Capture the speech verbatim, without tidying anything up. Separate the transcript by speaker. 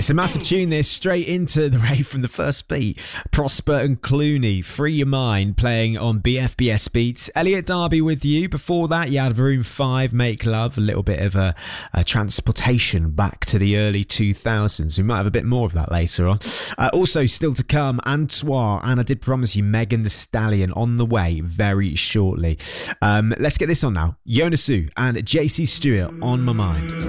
Speaker 1: It's a massive tune this, straight into the rave from the first beat. Prosper and Clooney, Free Your Mind, playing on B F B S Beats. Elliot Darby with you. Before that, you had Room five, Make Love, a little bit of a, a transportation back to the early two thousands. We might have a bit more of that later on. Uh, also, still to come, Antoine, and I did promise you Megan Thee Stallion on the way very shortly. Um, let's get this on now. Yonasu and J C Stewart, On My Mind.